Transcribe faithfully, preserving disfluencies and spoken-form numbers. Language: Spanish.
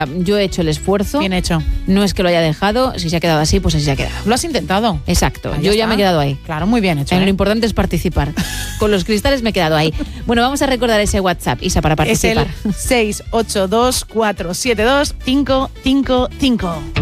Yo he hecho el esfuerzo. Bien hecho. No es que lo haya dejado, si se ha quedado así, pues así se ha quedado. Lo has intentado. Exacto, Ahí yo está. ya me he quedado ahí. Claro, muy bien hecho. Eh, ¿eh? Lo importante es participar. Con los cristales me he quedado ahí. Bueno, vamos a recordar ese WhatsApp, Isa, para Es el participar. seis ocho dos cuatro siete dos cinco cinco cinco.